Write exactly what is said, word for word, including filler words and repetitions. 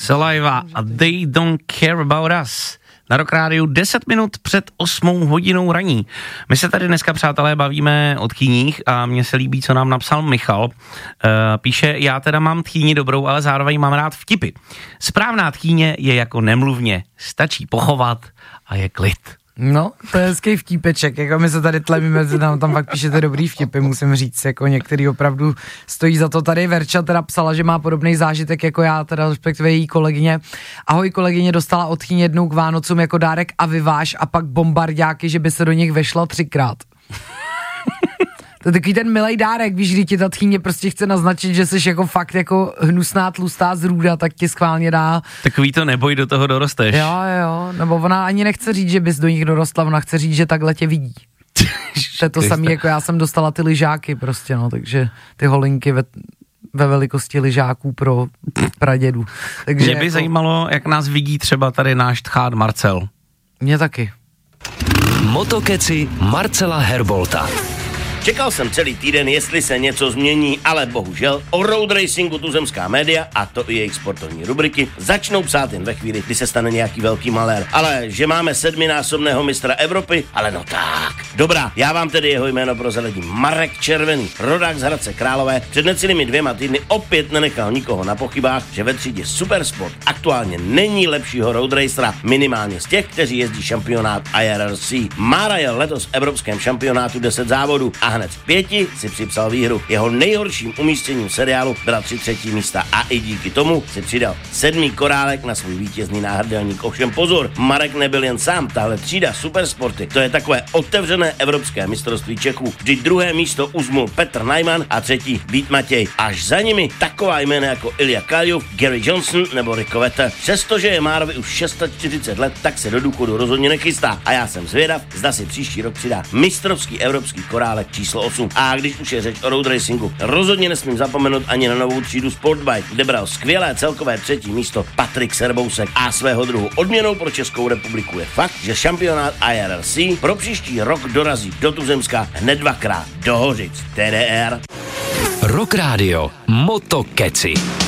Saliva a They Don't Care About Us. Na Rock Rádiu deset minut před osmou hodinou raní. My se tady dneska, přátelé, bavíme o tchýních a mně se líbí, co nám napsal Michal. E, píše, já teda mám tchýni dobrou, ale zároveň mám rád vtipy. Správná tchýně je jako nemluvně. Stačí pochovat a je klid. No, to je hezký vtípeček, jako my se tady tlemíme, tam, tam fakt píšete dobrý vtipy, musím říct, jako některý opravdu stojí za to. Tady Verča teda psala, že má podobný zážitek jako já, teda respektive její kolegyně. Ahoj, kolegyně dostala od tchýně jednou k Vánocům jako dárek Aviváž a pak bombardáky, že by se do nich vešla třikrát. To je takový ten milej dárek, víš, když ti ta tchýně prostě chce naznačit, že jsi jako fakt jako hnusná, tlustá zrůda, tak ti schválně dá. Takový to neboj, do toho dorosteš. Jo, jo, nebo ona ani nechce říct, že bys do nich dorostla, ona chce říct, že takhle tě vidí. To je to samé, jako já jsem dostala ty lyžáky prostě, no, takže ty holinky ve, ve velikosti lyžáků pro pradědu. Takže mě by jako, zajímalo, jak nás vidí třeba tady náš tchát Marcel. Mě taky. Motokeci Marcela Herbolta. Čekal jsem celý týden, jestli se něco změní, ale bohužel o road racingu tuzemská média, a to i jejich sportovní rubriky, začnou psát jen ve chvíli, kdy se stane nějaký velký malér. Ale že máme sedminásobného mistra Evropy, ale no tak. Dobrá, já vám tedy jeho jméno prozradím. Marek Červený, rodák z Hradce Králové, před necelými dvěma týdny opět nenechal nikoho na pochybách, že ve třídě Supersport aktuálně není lepšího road racera, minimálně z těch, kteří jezdí šampionát I R R C. Mára jel letos v evropském šampionátu deset závodů a hned v pěti si připsal výhru. Jeho nejhorším umístěním seriálu byla tři třetí místa a i díky tomu si přidal sedmý korálek na svůj vítězný náhrdelník. Ovšem pozor, Marek nebyl jen sám, tahle třída Supersporty, to je takové otevřené evropské mistrovství Čechů, kdy druhé místo uzmul Petr Najman a třetí Vít Matěj. Až za nimi taková jména jako Ilja Kaljuf, Gary Johnson nebo Rico Vetter. Přestože je Márovi už čtyřicet šest let, tak se do důchodu rozhodně nechystá a já jsem zvědav, zda si příští rok přidá mistrovský evropský korálek číslo osm. A když už je řeč o road racingu, rozhodně nesmím zapomenout ani na novou třídu Sportbike, kde bral skvělé celkové třetí místo Patrik Serbousek a svého druhu odměnou pro Českou republiku je fakt, že šampionát I R R C pro příští rok dorazí do Tuzemska hned dvakrát do Hořic. T D R. Rock Radio Motokeci.